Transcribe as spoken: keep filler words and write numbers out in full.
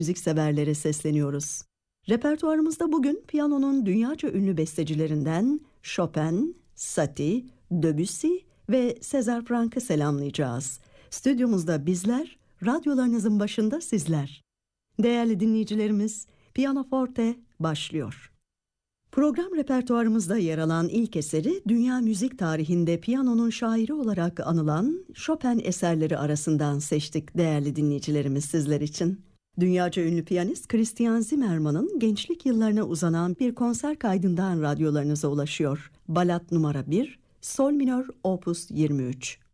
müzikseverlere sesleniyoruz. Repertuarımızda bugün piyanonun dünyaca ünlü bestecilerinden Chopin, Satie, Debussy ve César Frank'ı selamlayacağız. Stüdyomuzda bizler, radyolarınızın başında sizler. Değerli dinleyicilerimiz, Pianoforte başlıyor. Program repertuarımızda yer alan ilk eseri, dünya müzik tarihinde piyanonun şairi olarak anılan Chopin eserleri arasından seçtik değerli dinleyicilerimiz sizler için. Dünyaca ünlü piyanist Christian Zimmermann'ın gençlik yıllarına uzanan bir konser kaydından radyolarınıza ulaşıyor. Balat numara bir, Sol minör opus yirmi üç.